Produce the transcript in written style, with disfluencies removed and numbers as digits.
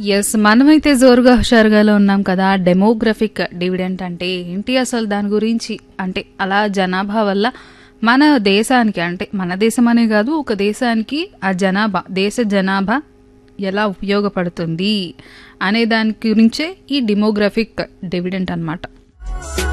Yes. మనమైతే జోరుగా హుషారుగాలో ఉన్నాం కదా! డెమోగ్రఫిక్ డివిడెండ్ అంటే ఏంటి అసలు దాని గురించి? అంటే అలా జనాభా వల్ల మన దేశానికి అంటే మన దేశమనే కాదు ఒక దేశానికి ఆ దేశ జనాభా ఎలా ఉపయోగపడుతుంది అనే దాని గురించే ఈ డెమోగ్రఫిక్ డివిడెండ్ అన్నమాట.